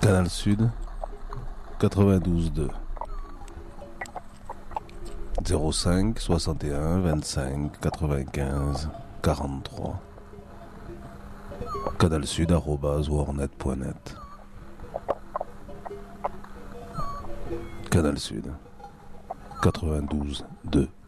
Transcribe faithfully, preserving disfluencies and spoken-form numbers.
Canal Sud, quatre-vingt-douze deux. zéro cinq soixante et un vingt-cinq quatre-vingt-quinze quarante-trois. canalsud arobase warnet point net. Canal Sud, quatre-vingt-douze deux.